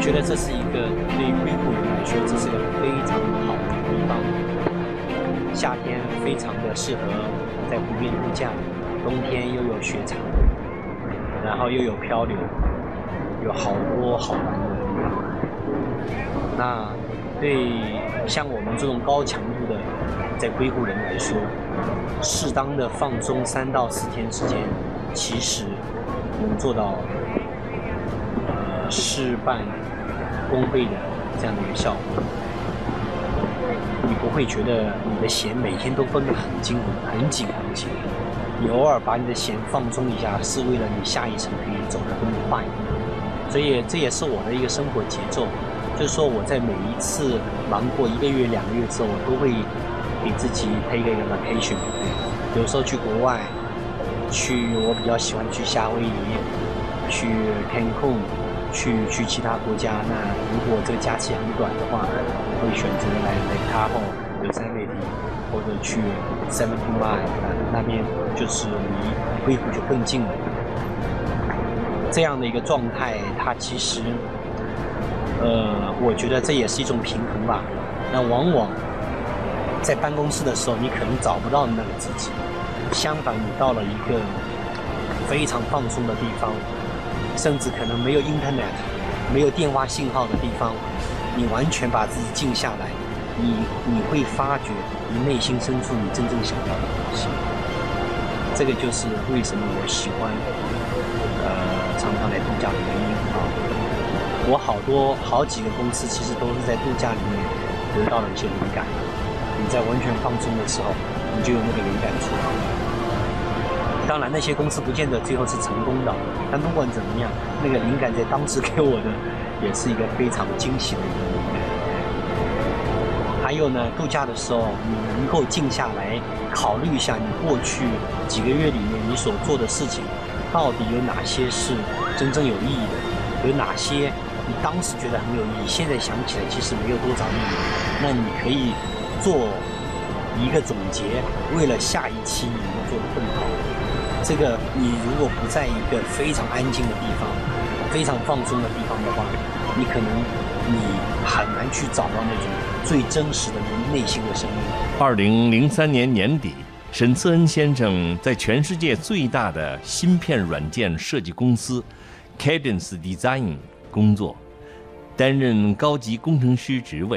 觉得这是一个对于硅谷人来说，这是个非常好的地方。夏天非常的适合在湖边度假，冬天又有雪场，然后又有漂流，有好多好玩的地方。那对像我们这种高强度的在硅谷人来说，适当的放松3到4天时间，其实能做到事半功倍的这样的一个效果。你不会觉得你的弦每天都绷得很紧很紧。你偶尔把你的弦放松一下，是为了你下一程可以走得更快。所以这也是我的一个生活节奏，就是说我在每一次忙过1个月、2个月之后，我都会给自己take一个 vacation。有时候去国外，我比较喜欢去夏威夷，去 Cancun， 去其他国家。那如果这个假期很短的话，我会选择来 Lake Tahoe、Yosemite， 或者去 Seven Mile， 那边就是离硅谷就更近了。这样的一个状态，它其实，我觉得这也是一种平衡吧。那往往在办公室的时候，你可能找不到那个自己。相反，你到了一个非常放松的地方，甚至可能没有 Internet、没有电话信号的地方，你完全把自己静下来，你会发觉你内心深处你真正想要的东西。这个就是为什么我喜欢常常来度假的原因啊。我好几个公司其实都是在度假里面得到了一些灵感。你在完全放松的时候，你就有那个灵感出来。当然那些公司不见得最后是成功的，但不管怎么样，那个灵感在当时给我的也是一个非常惊喜的一个灵感。还有呢，度假的时候你能够静下来考虑一下你过去几个月里面你所做的事情到底有哪些是真正有意义的，有哪些你当时觉得很有意义，现在想起来其实没有多少意义。那你可以做一个总结，为了下一期你能做得更好。这个你如果不在一个非常安静的地方、非常放松的地方的话，你可能很难去找到那种最真实的人内心的声音。 2003年年底，沈次恩先生在全世界最大的芯片软件设计公司 Cadence Design 工作，担任高级工程师职位。